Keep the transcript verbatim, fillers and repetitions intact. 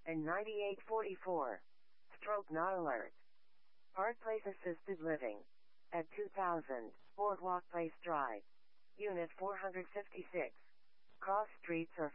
and ninety-eight forty-four. Stroke not alert. Park Place Assisted Living. At two thousand, Boardwalk Place Drive. Unit four hundred fifty-six. Cross streets are